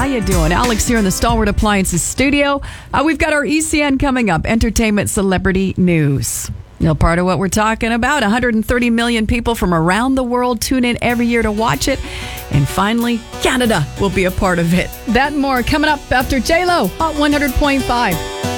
you doing? Alex here in the Stalwart Appliances studio. We've got our ECN coming up, Entertainment Celebrity News. Part of what we're talking about. 130 million people from around the world tune in every year to watch it. And finally, Canada will be a part of it. That and more coming up after J-Lo, Hot 100.5.